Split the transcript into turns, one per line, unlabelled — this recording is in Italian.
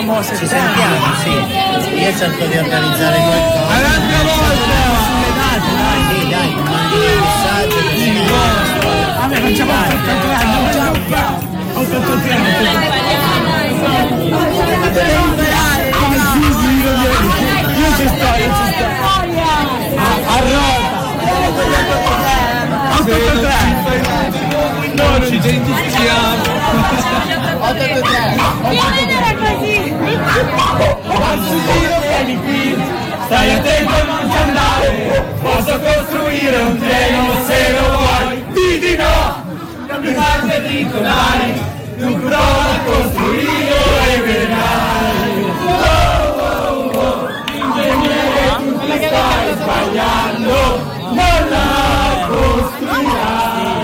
sentiamo se
ci sentiamo, sì. Io cerco di organizzare qualcosa.
Un'altra volta! Sulle date, dai!
Sì, dai, mandi un messaggio.
Vabbè, facciamo 883 anni, 883 anni. Io ci sto. A Roma! 883! Non ci identifichiamo! 883! Vieni qui, stai attento a non andare, posso costruire un treno se lo vuoi, di no, non mi fai perdicolare, tu prova a costruire.